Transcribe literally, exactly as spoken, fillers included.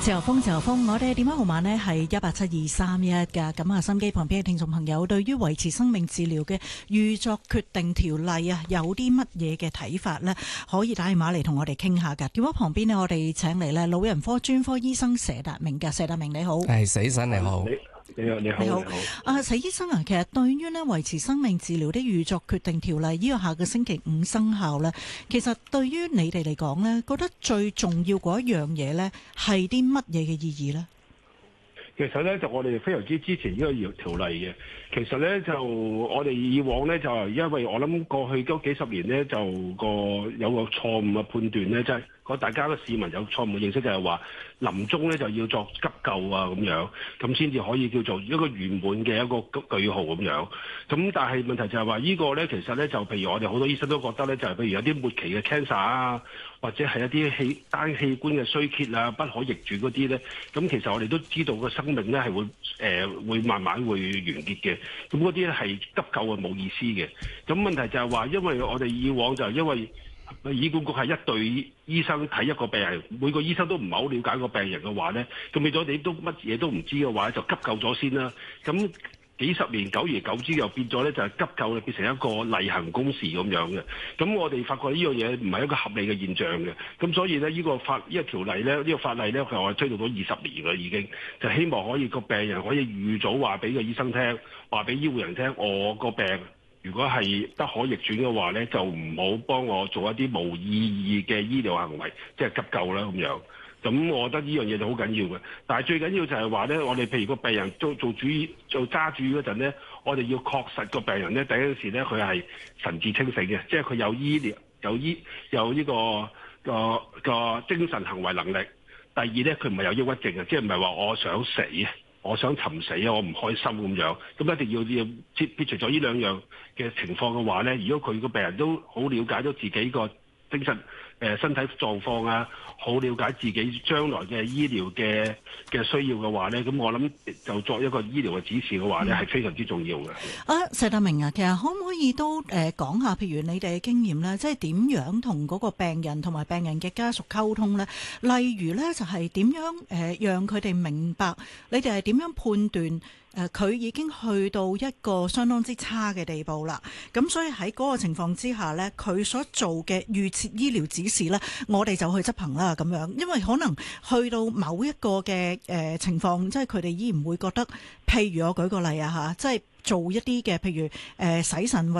自由風，自由風，我哋嘅電話號碼呢係一八七二三一㗎。咁啊，心機旁邊嘅聽眾朋友，對於維持生命治療嘅預作決定條例啊，有啲乜嘢嘅睇法呢？可以打電話嚟同我哋傾下㗎。電話旁邊呢，我哋請嚟呢老人科專科醫生佘達明㗎。佘達明你好， 係佘醫生你好。 你好，你好，你好。 啊，佘醫生啊，其實對於呢維持生命治療的預作決定條例呢個下個星期五生效呢，其實對於你哋嚟講呢，覺得最重要嗰一樣嘢呢係啲乜嘢嘅意義呢？ 其實咧就我哋非常之支持呢個條例嘅。其實咧就我哋以往咧就因為我諗過去嗰幾十年咧就個有個錯誤嘅判斷咧，即係個大家嘅市民有錯誤嘅認識，就係話臨終咧就要作急救啊咁樣，咁先至可以叫做一個圓滿嘅一個句號咁樣。咁但係問題就係話呢個咧其實咧就譬如我哋好多醫生都覺得咧就係譬如有啲末期嘅 cancer 啊，或者係一啲器單器官嘅衰竭啊、不可逆轉嗰啲咧，咁其實我哋都知道個生命咧係會誒、呃、會慢慢會完結嘅。咁嗰啲咧係急救係冇意思嘅。咁問題就係話，因為我哋以往就係因為醫管局係一隊醫生睇一個病人，每個醫生都唔係好了解個病人嘅話咧，咁變咗你都乜嘢都唔知嘅話，就急救咗先啦。咁幾十年久而久之又變咗咧，就係急救變成一個例行公事咁樣嘅。咁我哋發覺呢樣嘢唔係一個合理嘅現象嘅。咁所以咧，呢個法呢個條例咧，呢個法例咧，其實我哋推動咗二十年啦已經，就希望可以個病人可以預早話俾個醫生聽，話俾醫護人聽，我個病如果係不可逆轉嘅話咧，就唔好幫我做一啲無意義嘅醫療行為，即係急救啦咁樣。咁我覺得呢樣嘢就好緊要嘅，但係最緊要就係話咧，我哋譬如個病人做做主醫做揸主嗰陣咧，我哋要確實個病人咧第一件事咧佢係神志清醒嘅，即係佢有醫療有醫有呢個個個精神行為能力。第二咧，佢唔係有抑鬱症嘅，即係唔係話我想死啊，我想尋死啊，我唔開心咁樣。咁一定要要撇除咗呢兩樣嘅情況嘅話咧，如果佢個病人都好了解到自己個精神誒、呃、身體狀況啊，好了解自己將來嘅醫療嘅嘅需要嘅話咧，咁我諗就作一個醫療嘅指示嘅話咧，係、嗯、非常之重要嘅。 啊，佘達明啊，其實可唔可以都誒講下，譬如你哋嘅經驗咧，即係點樣同嗰個病人同埋病人嘅家屬溝通咧？例如咧，就係、是、點樣誒、呃、讓佢哋明白，你哋係點樣判斷？誒佢、呃、已經去到一個相當之差嘅地步啦，咁所以喺嗰個情況之下呢，佢所做嘅預設醫療指示呢，我哋就去執行啦咁樣，因為可能去到某一個嘅誒、呃、情況，即係佢哋依然會覺得，譬如我舉個例啊嚇，即係做一啲嘅譬如誒、呃、洗腎